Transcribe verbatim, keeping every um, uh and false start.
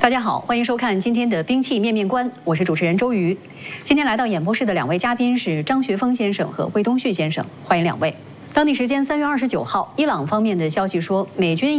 大家好，欢迎收看今天的兵器面面观，我是主持人周瑜。今天来到演播室的两位嘉宾是张学峰先生和魏东旭先生，欢迎两位。当地时间三月二十九号，伊朗方面的消息说，美军